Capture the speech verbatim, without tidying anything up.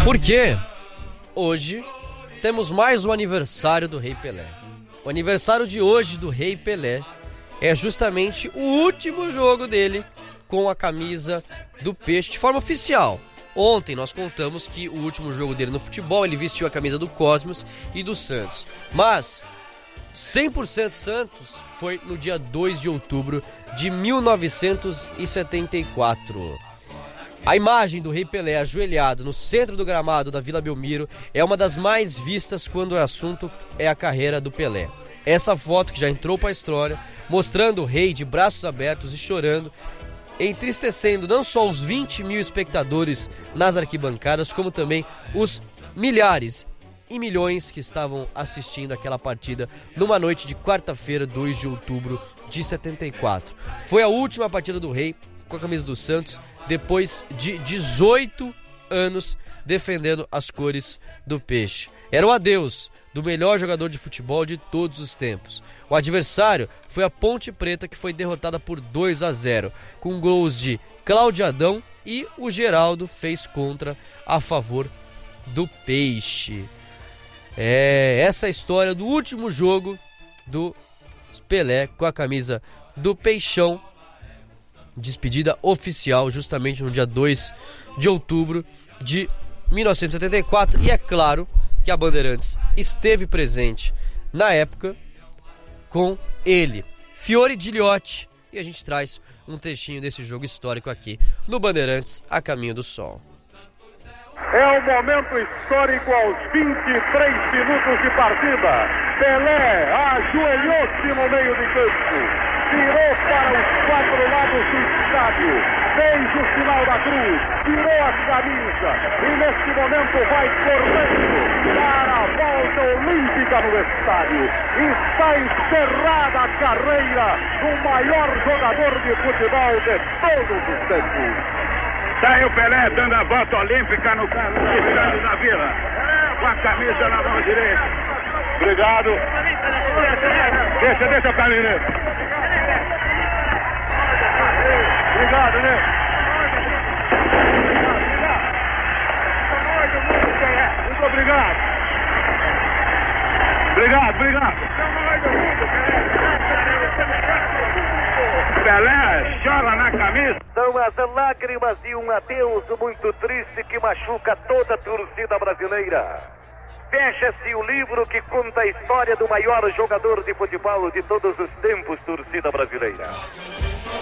Porque hoje temos mais um aniversário do Rei Pelé. O aniversário de hoje do Rei Pelé é justamente o último jogo dele com a camisa do Peixe de forma oficial. Ontem nós contamos que o último jogo dele no futebol, ele vestiu a camisa do Cosmos e do Santos. Mas cem por cento Santos foi no dia dois de outubro de mil novecentos e setenta e quatro. A imagem do Rei Pelé ajoelhado no centro do gramado da Vila Belmiro é uma das mais vistas quando o assunto é a carreira do Pelé. Essa foto que já entrou para a história, mostrando o rei de braços abertos e chorando, entristecendo não só os vinte mil espectadores nas arquibancadas, como também os milhares e milhões que estavam assistindo aquela partida numa noite de quarta-feira, dois de outubro de setenta e quatro. Foi a última partida do Rei com a camisa do Santos, depois de dezoito anos defendendo as cores do Peixe. Era o adeus do melhor jogador de futebol de todos os tempos. O adversário foi a Ponte Preta, que foi derrotada por dois a zero, com gols de Cláudio Adão, e o Geraldo fez contra a favor do Peixe. É essa a história do último jogo do Pelé com a camisa do Peixão. Despedida oficial justamente no dia dois de outubro de mil novecentos e setenta e quatro. E é claro que a Bandeirantes esteve presente na época com ele, Fiore Giliotti, e a gente traz um trechinho desse jogo histórico aqui no Bandeirantes a Caminho do Sol. É o momento histórico aos vinte e três minutos de partida. Pelé ajoelhou-se no meio de campo, virou para os quatro lados do estádio, fez o sinal da cruz, tirou a camisa e neste momento vai correndo para a volta olímpica no estádio. Está encerrada a carreira do maior jogador de futebol de todos os tempos. Está aí o Pelé dando a volta olímpica no estádio da Vila, com a camisa na mão direita. Obrigado. Deixa, deixa pra mim, né? Obrigado, né? Muito obrigado. Obrigado, obrigado. Pelé chora na camisa. São as lágrimas de um adeus muito triste que machuca toda a torcida brasileira. Fecha-se o livro que conta a história do maior jogador de futebol de todos os tempos, torcida brasileira.